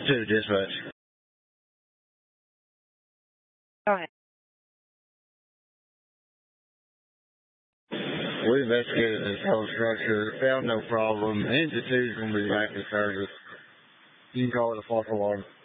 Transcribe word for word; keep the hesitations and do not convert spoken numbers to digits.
To dispatch. Go ahead. We investigated this whole structure, found no problem. Engine two is going to be back in service. You can call it a false alarm.